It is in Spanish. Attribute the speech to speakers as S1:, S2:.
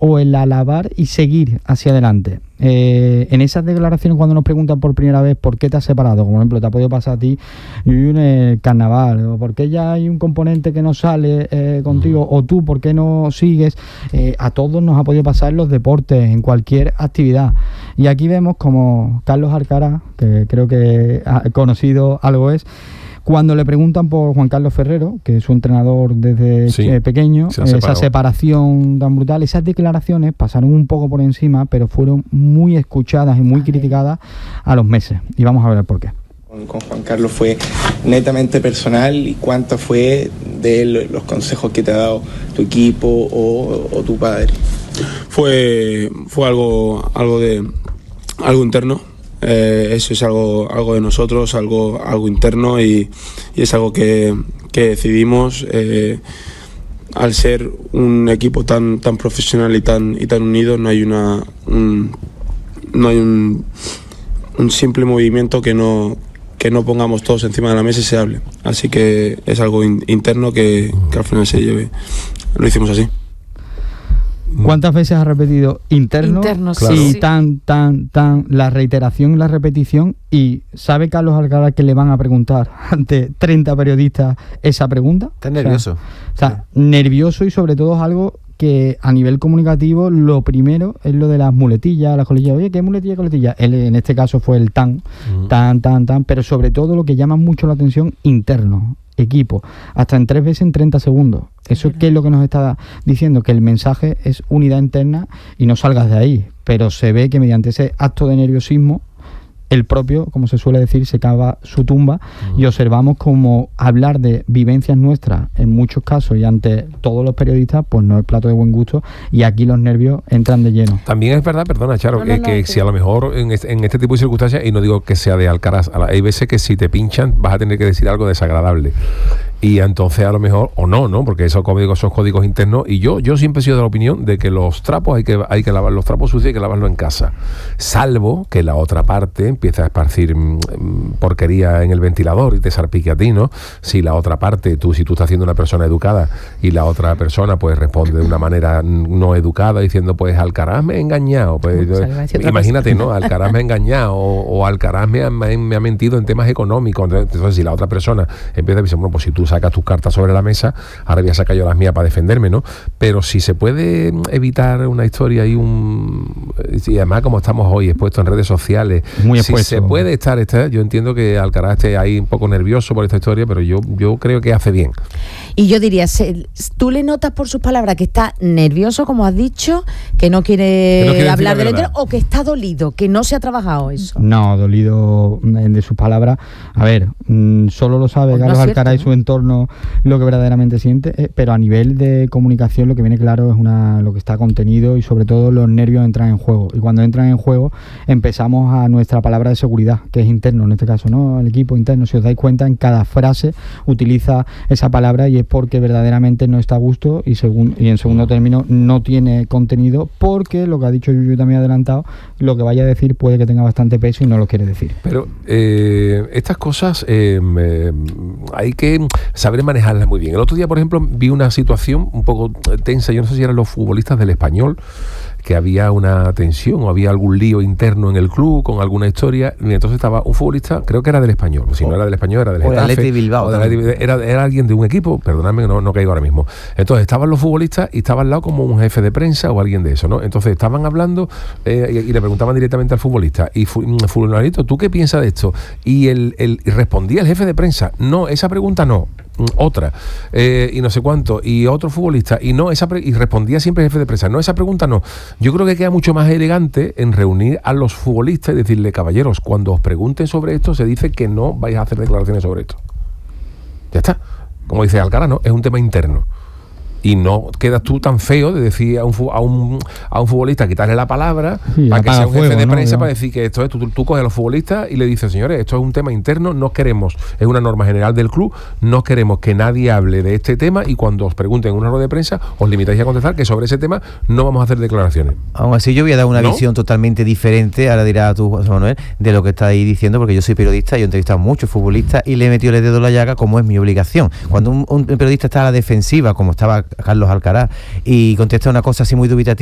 S1: o el alabar y seguir hacia adelante. En esas declaraciones, cuando nos preguntan por primera vez por qué te has separado, como por ejemplo te ha podido pasar a ti en el carnaval, o por qué ya hay un componente que no sale contigo, o tú por qué no sigues, a todos nos ha podido pasar en los deportes, en cualquier actividad. Y aquí vemos como Carlos Alcaraz, que creo que ha conocido algo es, cuando le preguntan por Juan Carlos Ferrero, que es su entrenador desde pequeño, esa separación tan brutal, esas declaraciones pasaron un poco por encima, pero fueron muy escuchadas y muy criticadas a los meses. Y vamos a ver por qué.
S2: Con Juan Carlos fue netamente personal, y cuánto fue de los consejos que te ha dado tu equipo o tu padre.
S3: Fue algo interno. Eso es algo de nosotros, algo interno, y es algo que decidimos. Al ser un equipo tan profesional y tan unido, no hay un simple movimiento que no pongamos todos encima de la mesa y se hable. Así que es algo interno que al final se lleve. Lo hicimos así.
S1: ¿Cuántas veces has repetido interno
S4: claro.
S1: y tan la reiteración y la repetición? ¿Y sabe Carlos Alcaraz que le van a preguntar ante 30 periodistas esa pregunta?
S5: Está nervioso.
S1: O sea, nervioso, y sobre todo es algo que a nivel comunicativo lo primero es lo de las muletillas, las coletillas. Oye, ¿qué muletilla, coletilla? Él en este caso fue el tan, pero sobre todo lo que llama mucho la atención, interno, equipo, hasta en 3 veces en 30 segundos. Eso es que es lo que nos está diciendo, que el mensaje es unidad interna y no salgas de ahí. Pero se ve que mediante ese acto de nerviosismo, el propio, como se suele decir, se cava su tumba, y observamos como hablar de vivencias nuestras en muchos casos y ante todos los periodistas, pues no es plato de buen gusto, y aquí los nervios entran de lleno.
S6: También es verdad, perdona Charo, que si a lo mejor en este tipo de circunstancias, y no digo que sea de Alcaraz, hay veces que si te pinchan vas a tener que decir algo desagradable. Y entonces a lo mejor, o no, porque esos códigos internos, y yo siempre he sido de la opinión de que los trapos hay que lavar, los trapos sucios hay que lavarlos en casa, salvo que la otra parte empiece a esparcir porquería en el ventilador y te salpique a ti, ¿no? Si la otra parte, si tú estás siendo una persona educada y la otra persona pues responde de una manera no educada diciendo pues Alcaraz me ha engañado, pues imagínate, ¿no? Alcaraz me ha engañado, o Alcaraz me ha mentido en temas económicos. Entonces si la otra persona empieza a decir, bueno, pues si tú sacas tus cartas sobre la mesa, ahora voy a sacar yo las mías para defenderme, ¿no? Pero si se puede evitar una historia y además como estamos hoy expuestos en redes sociales,
S1: muy
S6: si se puede estar, yo entiendo que Alcaraz esté ahí un poco nervioso por esta historia, pero yo creo que hace bien.
S4: Y yo diría, ¿tú le notas por sus palabras que está nervioso, como has dicho, que no quiere hablar del entero, o que está dolido, que no se ha trabajado eso?
S1: No, dolido de sus palabras. A ver, solo lo sabe Carlos Alcaraz y su entorno lo que verdaderamente siente, pero a nivel de comunicación lo que viene claro es lo que está contenido, y sobre todo los nervios entran en juego. Y cuando entran en juego empezamos a nuestra palabra de seguridad, que es interno en este caso, ¿no? El equipo interno, si os dais cuenta, en cada frase utiliza esa palabra, y es porque verdaderamente no está a gusto, y en segundo término no tiene contenido, porque lo que ha dicho Yuyu también adelantado, lo que vaya a decir puede que tenga bastante peso y no lo quiere decir.
S6: Pero estas cosas hay que saber manejarlas muy bien. El otro día, por ejemplo, vi una situación un poco tensa, yo no sé si eran los futbolistas del Español, que había una tensión o había algún lío interno en el club con alguna historia, y entonces estaba un futbolista, creo que era del Español, si no era del Español era del Getafe,
S5: Atleti Bilbao,
S6: era alguien de un equipo, perdonadme que no caigo ahora mismo. Entonces estaban los futbolistas y estaba al lado como un jefe de prensa o alguien de eso, ¿no? Entonces estaban hablando y le preguntaban directamente al futbolista, y fulanito, ¿tú qué piensas de esto? Y él respondía el jefe de prensa, no, esa pregunta no, otra, y no sé cuánto, y otro futbolista, y respondía siempre el jefe de prensa, no, esa pregunta no. Yo creo que queda mucho más elegante en reunir a los futbolistas y decirle, caballeros, cuando os pregunten sobre esto, se dice que no vais a hacer declaraciones sobre esto. Ya está. Como dice Alcaraz, ¿no? Es un tema interno. Y no quedas tú tan feo de decir a un futbolista, quitarle la palabra, para que sea un jefe de prensa, para decir que esto es, tú coges a los futbolistas y le dices, señores, esto es un tema interno, no queremos, es una norma general del club, no queremos que nadie hable de este tema, y cuando os pregunten en una rueda de prensa, os limitáis a contestar que sobre ese tema no vamos a hacer declaraciones.
S5: Aún así yo voy a dar una visión totalmente diferente, ahora dirás tú, José Manuel, de lo que estáis diciendo, porque yo soy periodista, yo he entrevistado a muchos futbolistas y le he metido el dedo en la llaga, como es mi obligación. Cuando un periodista está a la defensiva, como estaba Carlos Alcaraz, y contesta una cosa así muy dubitativa,